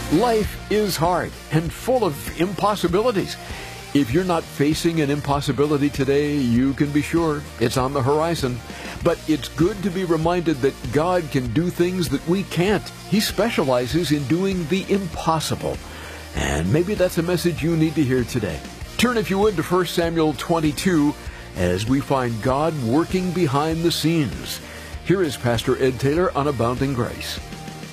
Life is hard and full of impossibilities. If you're not facing an impossibility today, you can be sure it's on the horizon. But it's good to be reminded that God can do things that we can't. He specializes in doing the impossible. And maybe that's a message you need to hear today. Turn, if you would, to 1 Samuel 22 as we find God working behind the scenes. Here is Pastor Ed Taylor on Abounding Grace.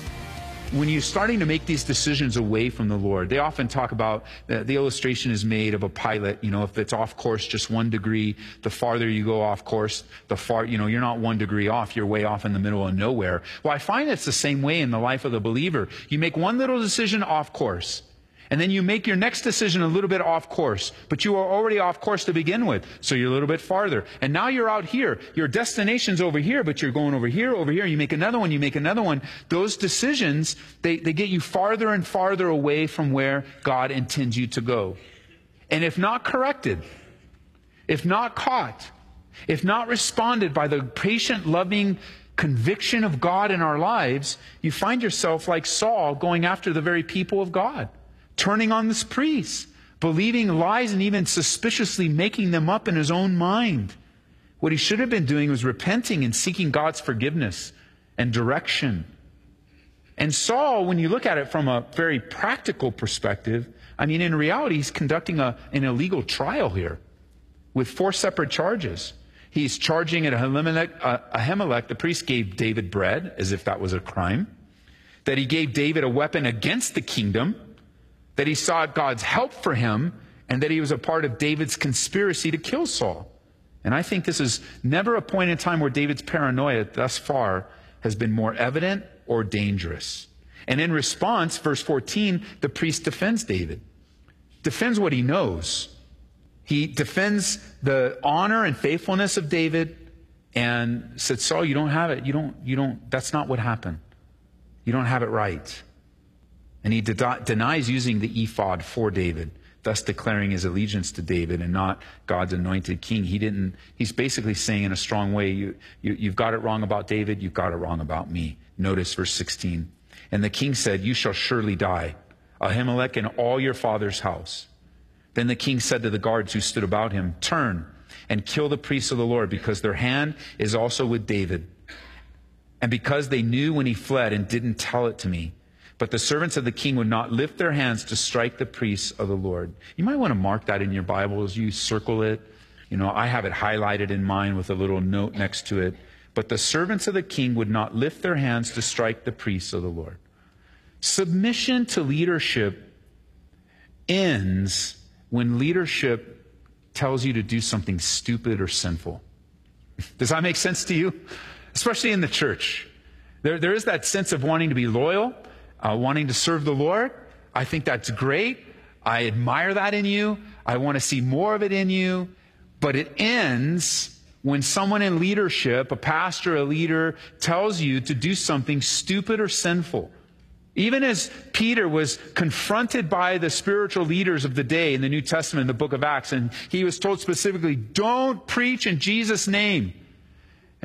When you're starting to make these decisions away from the Lord, they often talk about, the illustration is made of a pilot. If it's off course just 1 degree, the farther you go off course, you're not 1 degree off, you're way off in the middle of nowhere. Well, I find it's the same way in the life of the believer. You make one little decision off course, and then you make your next decision a little bit off course, but you are already off course to begin with, so you're a little bit farther. And now you're out here. Your destination's over here, but you're going over here. You make another one, Those decisions, they get you farther and farther away from where God intends you to go. And if not corrected, if not caught, if not responded by the patient, loving conviction of God in our lives, you find yourself like Saul going after the very people of God. Turning on this priest, believing lies and even suspiciously making them up in his own mind. What he should have been doing was repenting and seeking God's forgiveness and direction. And Saul, when you look at it from a very practical perspective, in reality, he's conducting an illegal trial here with 4 separate charges. He's charging at Ahimelech, the priest gave David bread, as if that was a crime. That he gave David a weapon against the kingdom. That he sought God's help for him, and that he was a part of David's conspiracy to kill Saul. And I think this is never a point in time where David's paranoia thus far has been more evident or dangerous. And in response, verse 14, the priest defends David. Defends what he knows. He defends the honor and faithfulness of David and said, Saul, you don't have it. That's not what happened. You don't have it right. And he denies using the ephod for David, thus declaring his allegiance to David and not God's anointed king. He's basically saying in a strong way, you've got it wrong about David, you've got it wrong about me. Notice verse 16. And the king said, you shall surely die, Ahimelech and all your father's house. Then the king said to the guards who stood about him, turn and kill the priests of the Lord, because their hand is also with David. And because they knew when he fled and didn't tell it to me. But the servants of the king would not lift their hands to strike the priests of the Lord. You might want to mark that in your Bible as you circle it. I have it highlighted in mine with a little note next to it. But the servants of the king would not lift their hands to strike the priests of the Lord. Submission to leadership ends when leadership tells you to do something stupid or sinful. Does that make sense to you? Especially in the church. There is that sense of wanting to be loyal, wanting to serve the Lord. I think that's great. I admire that in you. I want to see more of it in you. But it ends when someone in leadership, a pastor, a leader, tells you to do something stupid or sinful. Even as Peter was confronted by the spiritual leaders of the day in the New Testament, in the book of Acts, and he was told specifically, don't preach in Jesus' name.